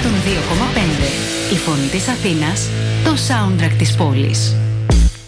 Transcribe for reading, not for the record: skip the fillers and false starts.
102,5. Η φωνή της Αθήνας, το soundtrack της πόλης.